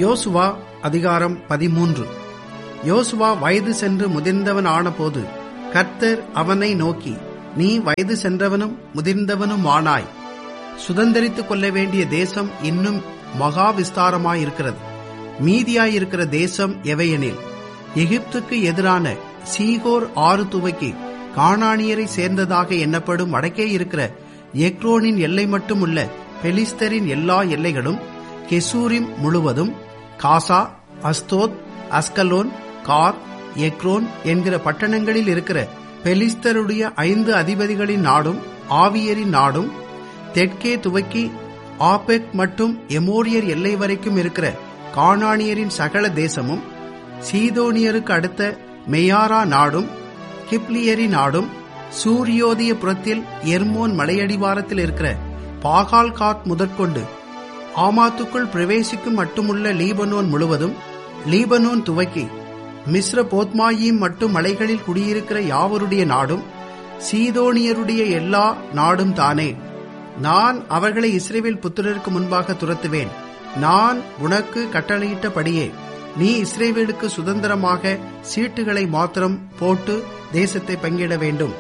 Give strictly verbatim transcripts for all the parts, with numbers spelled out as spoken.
யோசுவா அதிகாரம் பதிமூன்று. யோசுவா வயது சென்று முதிர்ந்தவன் ஆனபோது கர்த்தர் அவனை நோக்கி, நீ வயது சென்றவனும் முதிர்ந்தவனும் ஆனாய். சுதந்தரித்துக் கொள்ள வேண்டிய தேசம் இன்னும் மகா விஸ்தாரமாயிருக்கிறது. மீதியாயிருக்கிற தேசம் எவையெனில், எகிப்துக்கு எதிரான சீகோர் ஆறு துவக்கி கானானியரை சேர்ந்ததாக எண்ணப்படும் வடக்கே இருக்கிற எக்ரோனின் எல்லை மட்டும் உள்ள பெலிஸ்தரின் எல்லா எல்லைகளும், கெசூரிம் முழுவதும், காசா, அஸ்தோத், அஸ்கலோன், கார், எக்ரோன் என்கிற பட்டணங்களில் இருக்கிற பெலிஸ்தருடைய ஐந்து அதிபதிகளின் நாடும், ஆவியரின் நாடும், தெற்கே துவக்கி ஆபெக் மற்றும் எமோரியர் எல்லை வரைக்கும் இருக்கிற கானானியரின் சகல தேசமும், சீதோனியருக்கு அடுத்த மெயாரா நாடும், கிப்லியரி நாடும், சூரியோதய புறத்தில் எர்மோன் மலையடிவாரத்தில் இருக்கிற பாகால் காத் முதற்கொண்டு ஆமாத்துக்குள் பிரவேசிக்கும் மட்டுமுள்ள லீபனோன் முழுவதும், லீபனோன் துவக்கி மிஸ்ர போத்மாயீம் மட்டும் மலைகளில் குடியிருக்கிற யாவருடைய நாடும், சீதோனியருடைய எல்லா நாடும் தானே. நான் அவர்களை இஸ்ரவேல் புத்திரருக்கு முன்பாக துரத்துவேன். நான் உனக்கு கட்டளையிட்டபடியே நீ இஸ்ரவேலுக்கு சுதந்திரமாக சீட்டுகளை மாத்திரம் போட்டு தேசத்தை பங்கிட வேண்டும்.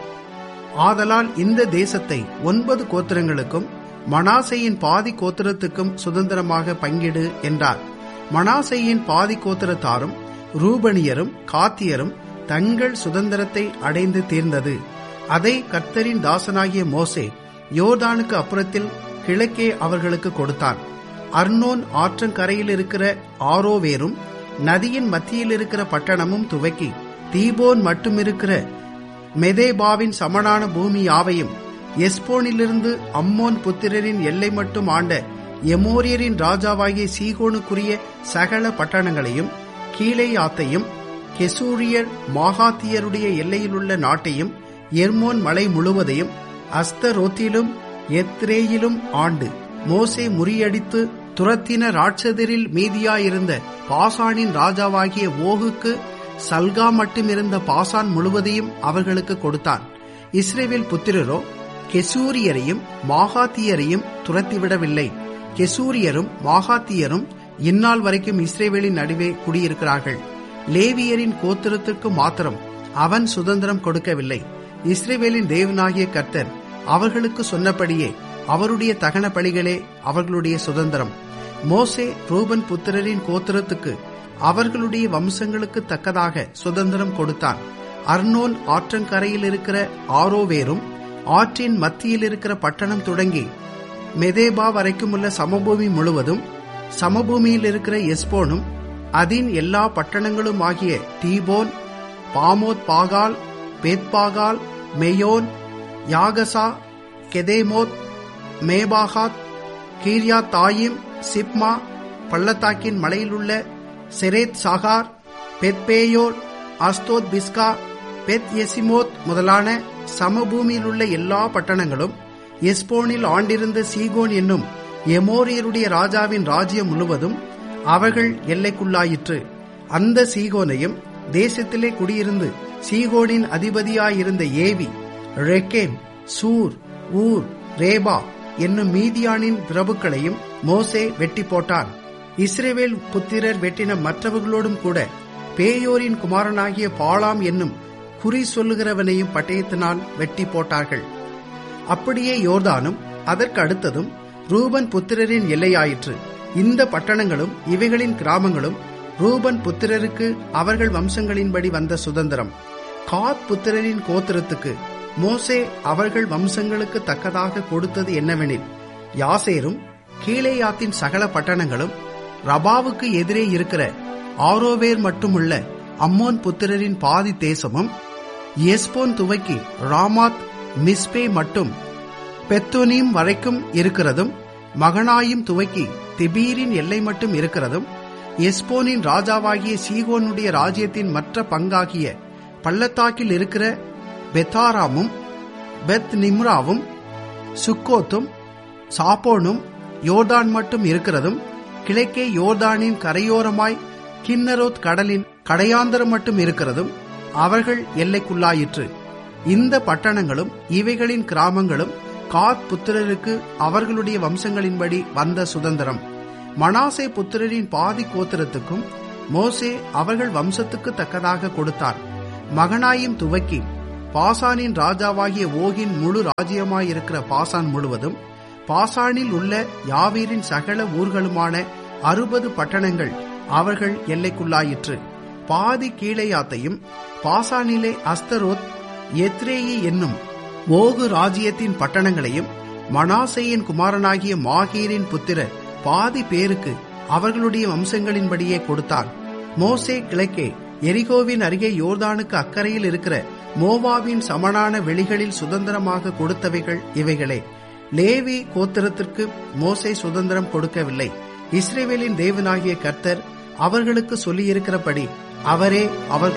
ஆதலால் இந்த தேசத்தை ஒன்பது கோத்திரங்களுக்கும் மனாசேயின் பாதி கோத்திரத்துக்கும் சுதந்திரமாக பங்கிடு என்றார். மனாசேயின் பாதி கோத்திரத்தாரும் ரூபனியரும் காத்தியரும் தங்கள் சுதந்திரத்தை அடைந்து தீர்ந்தது. அதை கர்த்தரின் தாசனாகிய மோசே யோர்தானுக்கு அப்புறத்தில் கிழக்கே அவர்களுக்கு கொடுத்தான். அர்னோன் ஆற்றங்கரையில் இருக்கிற ஆரோவேரும் நதியின் மத்தியில் இருக்கிற பட்டணமும் துவக்கி தீபோன் மட்டுமிருக்கிற மெதேபாவின் சமனான பூமி யாவையும், எஸ்போனிலிருந்து அம்மோன் புத்திரரின் எல்லை மட்டும் ஆண்ட எமோரியரின் ராஜாவாகிய சீகோனுக்குரிய சகல பட்டணங்களையும், கீலேயாத்தையும், கெசூரியர் மாகாத்தியருடைய எல்லையிலுள்ள நாட்டையும், எர்மோன் மலை முழுவதையும், அஸ்தரோத்திலும் எத்ரேயிலும் ஆண்டு மோசே முறியடித்து துரத்தின ராட்சதரில் மீதியாயிருந்த பாசானின் ராஜாவாகிய ஓகுக்கு சல்கா மட்டுமிருந்த பாசான் முழுவதையும் அவர்களுக்கு கொடுத்தான். இஸ்ரவேல் புத்திரரோ கெசூரியரையும் மாகாத்தியரையும் துரத்திவிடவில்லை. கெசூரியரும் மாகாத்தியரும் இந்நாள் வரைக்கும் இஸ்ரவேலின் நடுவே குடியிருக்கிறார்கள். லேவியரின் கோத்திரத்திற்கு மாத்திரம் அவன் சுதந்திரம் கொடுக்கவில்லை. இஸ்ரவேலின் தேவனாகிய கர்த்தர் அவர்களுக்கு சொன்னபடியே அவருடைய தகன பலிகளே அவர்களுடைய சுதந்திரம். மோசே ரூபன் புத்திரரின் கோத்திரத்துக்கு அவர்களுடைய வம்சங்களுக்கு தக்கதாக சுதந்திரம் கொடுத்தான். அர்னோன் ஆற்றங்கரையில் இருக்கிற ஆரோவேரும் ஆற்றின் மத்தியில் இருக்கிற பட்டணம் தொடங்கி மெதேபா வரைக்கும் உள்ள சமபூமி முழுவதும், சமபூமியில் இருக்கிற எஸ்போனும் அதின் எல்லா பட்டணங்களும் ஆகிய தீபோன், பாமோத் பாகால், பேத்பாகால், மெயோன், யாகசா, கெதேமோத், மேபாகாத், கீரியாத் தாயிம், சிப்மா, பள்ளத்தாக்கின் மலையிலுள்ள செரேத் சாகார், பெத்பேயோர், அஸ்தோத் பிஸ்கா, பெத் எசிமோத் முதலான சமபூமியிலுள்ள எல்லா பட்டணங்களும், எஸ்போனில் ஆண்டிருந்த சீகோன் என்னும் எமோரியருடைய ராஜாவின் ராஜ்யம் முழுவதும் அவர்கள் எல்லைக்குள்ளாயிற்று. அந்த சீகோனையும் தேசத்திலே குடியிருந்து சீகோனின் அதிபதியாயிருந்த ஏவி, ரெக்கேம், சூர், ஊர், ரேபா என்னும் மீதியானின் பிரபுக்களையும் மோசே வெட்டி போட்டான். இஸ்ரவேல் புத்திரர் வெட்டின மற்றவர்களோடும் கூட பேயோரின் குமாரனாகிய பாலாம் என்னும் குறி சொல்லுகிறவனையும் பட்டயத்தினால் வெட்டி போட்டார்கள். அப்படியே யோர்தானும் அதற்கு அடுத்ததும் ரூபன் புத்திரரின் எல்லையாயிற்று. இந்த பட்டணங்களும் இவைகளின் கிராமங்களும் ரூபன் புத்திரருக்கு அவர்கள் வம்சங்களின்படி வந்த சுதந்திரம். காத் புத்திரரின் கோத்திரத்துக்கு மோசே அவர்கள் வம்சங்களுக்கு தக்கதாக கொடுத்தது என்னவெனில், யாசேரும் கீலேயாத்தின் சகல பட்டணங்களும், ரபாவுக்கு எதிரே இருக்கிற ஆரோவேர் மட்டுமுள்ள அம்மோன் புத்திரரின் பாதி தேசமும், எஸ்போன் துவக்கி ராமாத் மிஸ்பே மட்டும் பெத்தோனீம் வரைக்கும் இருக்கிறதும், மகனாயும் துவக்கி திபீரின் எல்லை மட்டும் இருக்கிறதும், எஸ்போனின் ராஜாவாகிய சீகோனுடைய ராஜ்யத்தின் மற்ற பங்காகிய பள்ளத்தாக்கில் இருக்கிற பெத்தாராமும், பெத் நிம்ராவும், சுக்கோத்தும், சாப்போனும், யோர்தான் மட்டும் இருக்கிறதும், கிழக்கே யோர்தானின் கரையோரமாய் கின்னரோத் கடலின் கடையாந்தரம் மட்டும் இருக்கிறதும் அவர்கள் எல்லைக்குள்ளாயிற்று. இந்த பட்டணங்களும் இவைகளின் கிராமங்களும் காத் புத்திரருக்கு அவர்களுடைய வம்சங்களின்படி வந்த சுதந்திரம். மனாசே புத்திரரின் பாதி கோத்திரத்துக்கும் மோசே அவர்கள் வம்சத்துக்கு தக்கதாக கொடுத்தான். மகனாயும் துவக்கி பாசானின் ராஜாவாகிய ஓகின் முழு ராஜ்யமாயிருக்கிற பாசான் முழுவதும், பாசானில் உள்ள யாவீரின் சகல ஊர்களுமான அறுபது பட்டணங்கள் அவர்கள் எல்லைக்குள்ளாயிற்று. பாதி கீழையாத்தையும் பாசானிலே அஸ்தரோத், எத்ரேயி என்னும் ஓகு ராஜ்யத்தின் பட்டணங்களையும் மனாசேயின் குமாரனாகிய மாகீரின் புத்திரர் பாதி பேருக்கு அவர்களுடைய வம்சங்களின்படியே கொடுத்தான். மோசே கிழக்கே எரிகோவின் அருகே யோர்தானுக்கு அக்கறையில் இருக்கிற மோவாபின் சமனான வெளிகளில் சுதந்திரமாக கொடுத்தவைகள் இவைகளே. லேவி கோத்திரத்திற்கு மோசே சுதந்திரம் கொடுக்கவில்லை. இஸ்ரவேலின் தேவனாகிய கர்த்தர் அவர்களுக்கு சொல்லியிருக்கிறபடி அவரே அவர்கள்